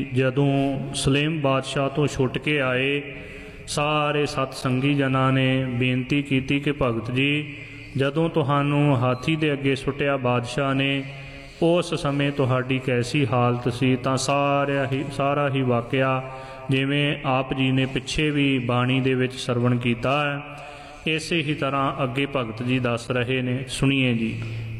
ਜਦੋਂ ਸਲੇਮ ਬਾਦਸ਼ਾਹ ਤੋਂ ਛੁੱਟ ਕੇ ਆਏ, ਸਾਰੇ ਸਤਸੰਗੀ ਜਨਾਂ ਨੇ ਬੇਨਤੀ ਕੀਤੀ ਕਿ ਭਗਤ ਜੀ, ਜਦੋਂ ਤੁਹਾਨੂੰ ਹਾਥੀ ਦੇ ਅੱਗੇ ਸੁੱਟਿਆ ਬਾਦਸ਼ਾਹ ਨੇ, ਉਸ ਸਮੇਂ ਤੁਹਾਡੀ ਕੈਸੀ ਹਾਲਤ ਸੀ? ਤਾਂ ਸਾਰਾ ਹੀ ਵਾਕਿਆ ਜਿਵੇਂ ਆਪ ਜੀ ਨੇ ਪਿੱਛੇ ਵੀ ਬਾਣੀ ਦੇ ਵਿੱਚ ਸਰਵਣ ਕੀਤਾ ਹੈ, ਇਸੇ ਹੀ ਤਰ੍ਹਾਂ ਅੱਗੇ ਭਗਤ ਜੀ ਦੱਸ ਰਹੇ ਨੇ। ਸੁਣੀਏ ਜੀ।